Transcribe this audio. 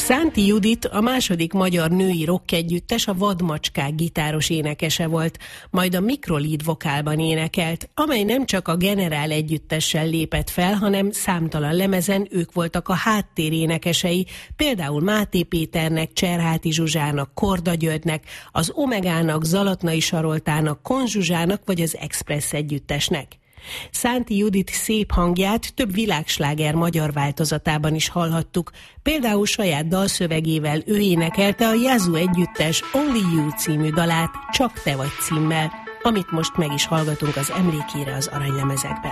Szánti Judit a második magyar női rockegyüttes, a Vadmacskák gitáros énekese volt, majd a Mikrolid vokálban énekelt, amely nem csak a Generál együttessel lépett fel, hanem számtalan lemezen ők voltak a háttérénekesei, például Máté Péternek, Cserháti Zsuzsának, Korda Györgynek, az Omegának, Zalatnai Saroltának, Kon Zsuzsának vagy az Express együttesnek. Szánti Judit szép hangját több világsláger magyar változatában is hallhattuk, például saját dalszövegével ő énekelte a Yazoo együttes Only You című dalát, Csak te vagy címmel, amit most meg is hallgatunk az emlékére az aranylemezekben.